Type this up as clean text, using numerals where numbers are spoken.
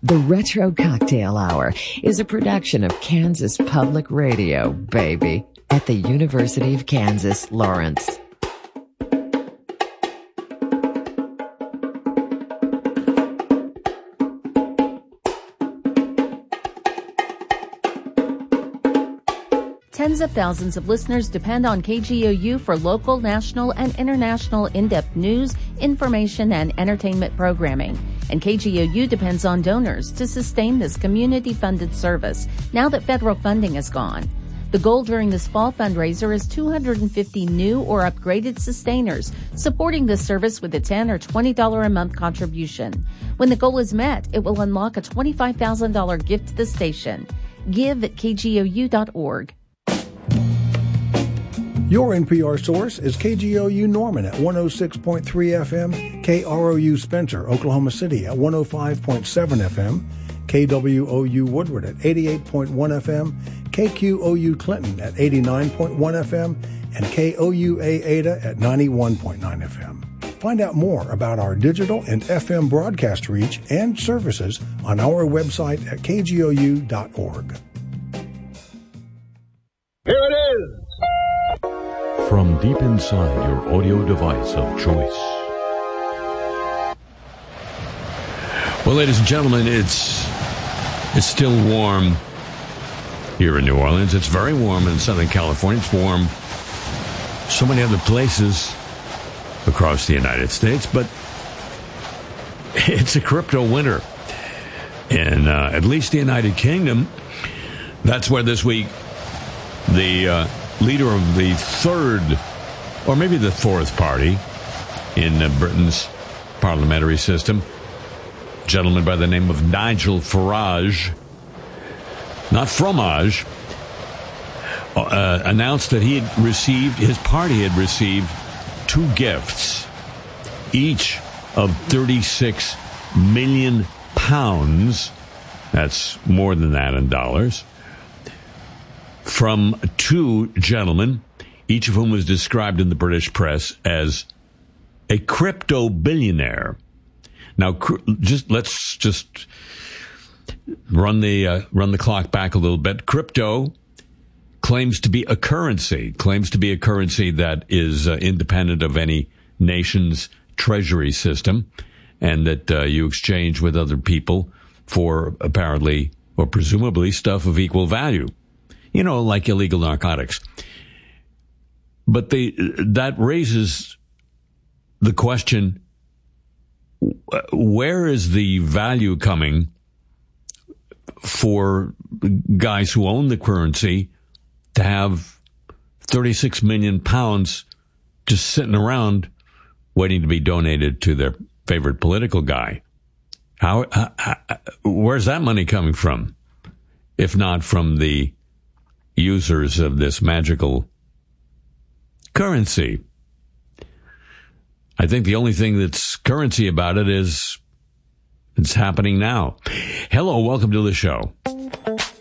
The Retro Cocktail Hour is a production of Kansas Public Radio, baby, at the University of Kansas, Lawrence. Tens of thousands of listeners depend on KGOU for local, national, and international in-depth news, information, and entertainment programming. And KGOU depends on donors to sustain this community-funded service now that federal funding is gone. The goal during this fall fundraiser is 250 new or upgraded sustainers supporting this service with a $10 or $20 a month contribution. When the goal is met, it will unlock a $25,000 gift to the station. Give at kgou.org. Your NPR source is KGOU Norman at 106.3 FM, KROU Spencer, Oklahoma City at 105.7 FM, KWOU Woodward at 88.1 FM, KQOU Clinton at 89.1 FM, and KOUA Ada at 91.9 FM. Find out more about our digital and FM broadcast reach and services on our website at kgou.org. Here it is! From deep inside your audio device of choice. Well, ladies and gentlemen, it's still warm here in New Orleans. It's very warm in Southern California. It's warm so many other places across the United States, but it's a crypto winter. In at least the United Kingdom, that's where this week the leader of the third, or maybe the fourth party in Britain's parliamentary system, a gentleman by the name of Nigel Farage, not Fromage, announced that his party had received two gifts, each of 36 million pounds, that's more than that in dollars, from two gentlemen, each of whom was described in the British press as a crypto billionaire. Now, let's just run the clock back a little bit. Crypto claims to be a currency that is independent of any nation's treasury system, and that you exchange with other people for apparently or presumably stuff of equal value. You know, like illegal narcotics. But that raises the question, where is the value coming for guys who own the currency to have 36 million pounds just sitting around waiting to be donated to their favorite political guy? Where's that money coming from, if not from the users of this magical currency? I think the only thing that's currency about it is it's happening now. Hello, welcome to the show.